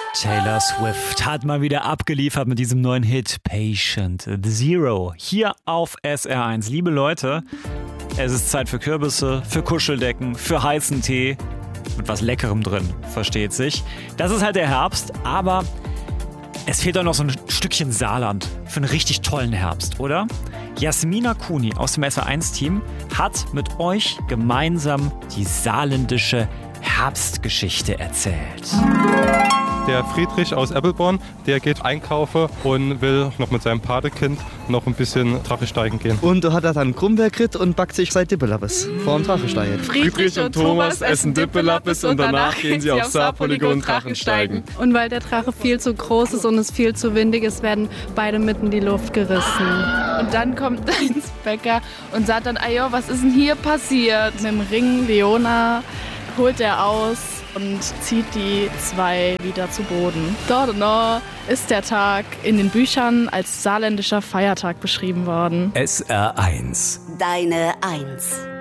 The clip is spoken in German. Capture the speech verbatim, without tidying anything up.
Taylor Swift hat mal wieder abgeliefert mit diesem neuen Hit Patient Zero hier auf S R eins. Liebe Leute, es ist Zeit für Kürbisse, für Kuscheldecken, für heißen Tee mit was Leckerem drin, versteht sich. Das ist halt der Herbst, aber es fehlt auch noch so ein Stückchen Saarland für einen richtig tollen Herbst, oder? Jasmina Kuni aus dem S R eins Team hat mit euch gemeinsam die saarländische Herbstgeschichte erzählt. Der Friedrich aus Eppelborn, der geht einkaufen und will noch mit seinem Patekind noch ein bisschen Drache steigen gehen. Und da hat er dann Krummbergritt und backt sich sein Dippelappes vor dem Drachensteigen. Friedrich und Thomas essen Dippelappes und danach gehen sie aufs Saarpolygon Drachensteigen. Und weil der Drache viel zu groß ist und es viel zu windig ist, werden beide mitten in die Luft gerissen. Und dann kommt der Inspektor und sagt dann, ajo, was ist denn hier passiert? Mit dem Ring Leona holt er aus und zieht die zwei wieder zu Boden. Dort noch ist der Tag in den Büchern als saarländischer Feiertag beschrieben worden. S R eins. Deine Eins.